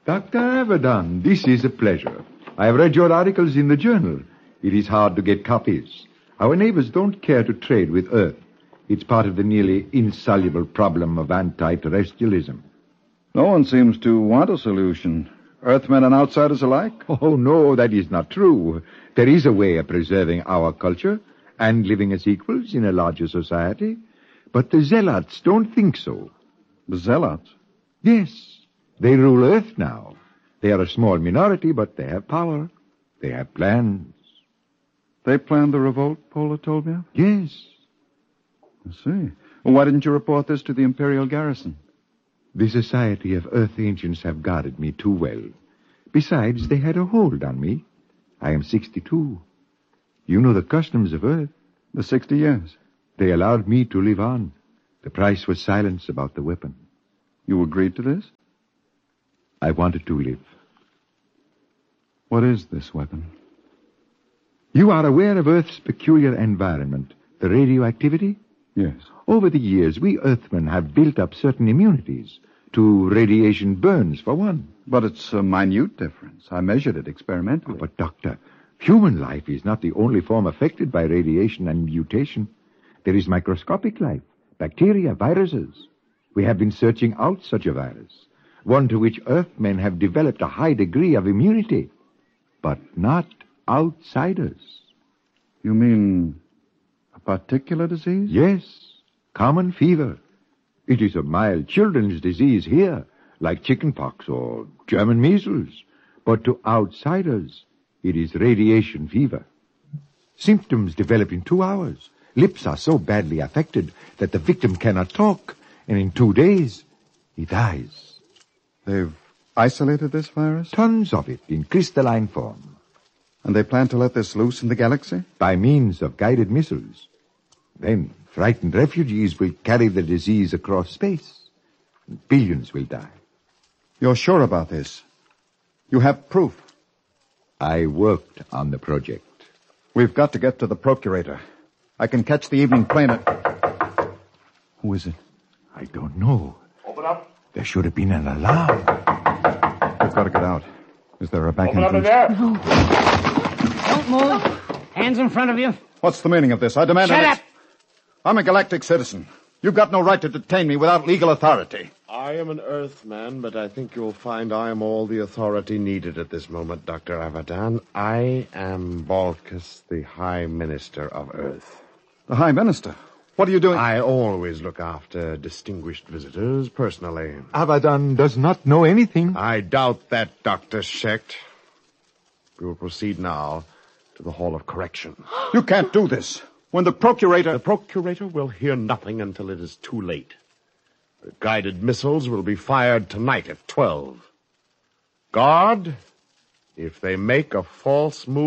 Dr. Avedon, this is a pleasure. I have read your articles in the journal. It is hard to get copies. Our neighbors don't care to trade with Earth. It's part of the nearly insoluble problem of anti-terrestrialism. No one seems to want a solution. Earthmen and outsiders alike? Oh, no, that is not true. There is a way of preserving our culture and living as equals in a larger society. But the zealots don't think so. The zealots? Yes. They rule Earth now. They are a small minority, but they have power. They have plans. They planned the revolt, Pola told me? Yes. I see. Well, why didn't you report this to the Imperial garrison? The Society of Earth Ancients have guarded me too well. Besides, they had a hold on me. I am 62. You know the customs of Earth. The 60 years. They allowed me to live on. The price was silence about the weapon. You agreed to this? I wanted to live. What is this weapon? You are aware of Earth's peculiar environment, the radioactivity? Yes. Over the years, we Earthmen have built up certain immunities to radiation burns, for one. But it's a minute difference. I measured it experimentally. But, Doctor, human life is not the only form affected by radiation and mutation. There is microscopic life, bacteria, viruses. We have been searching out such a virus, one to which Earthmen have developed a high degree of immunity, but not outsiders. You mean a particular disease? Yes, common fever. It is a mild children's disease here, like chickenpox or German measles. But to outsiders, it is radiation fever. Symptoms develop in 2 hours. Lips are so badly affected that the victim cannot talk, and in 2 days, he dies. They've isolated this virus? Tons of it in crystalline form. And they plan to let this loose in the galaxy? By means of guided missiles. Then frightened refugees will carry the disease across space. And billions will die. You're sure about this? You have proof? I worked on the project. We've got to get to the Procurator. I can catch the evening plane at... Who is it? I don't know. Open up. There should have been an alarm. We've got to get out. Is there a back Open up in entrance? there. No. Don't move. Hands in front of you. What's the meaning of this? I demand... Shut up! I'm a galactic citizen. You've got no right to detain me without legal authority. I am an Earthman, but I think you'll find I am all the authority needed at this moment, Dr. Avedon. I am Balkus, the High Minister of Earth. The High Minister? What are you doing? I always look after distinguished visitors personally. Avedon does not know anything. I doubt that, Dr. Schecht. We will proceed now to the Hall of Correction. You can't do this. When the Procurator... The Procurator will hear nothing until it is too late. The guided missiles will be fired tonight at 12. Guard, if they make a false move...